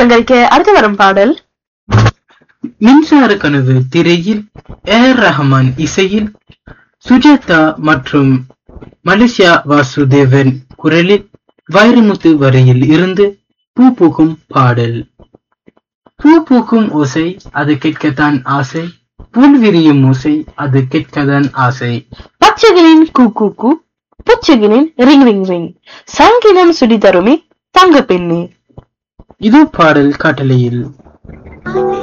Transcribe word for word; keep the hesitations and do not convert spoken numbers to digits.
அலங்கரிக்க அடுத்து வரும் பாடல் மின்சார கனவு திரையில் ஏர் ரஹ்மான் இசையில் சுஜாதா மற்றும் மலேசியா வாசுதேவன் குரலில் வைரமுத்து வரையில் இருந்து பூ பூக்கும் பாடல். பூ பூக்கும் ஓசை அது கேட்கத்தான் ஆசை, புல் விரியும் ஓசை அது கேட்கத்தான் ஆசை. பச்சைகளின் கூ கூ கூ, புச்சைகளின் ரிங் ரிங் ரிங், சங்கினம் சுடி தருமி தங்க பெண்ணே. இது பாடல் காட்டலையில்.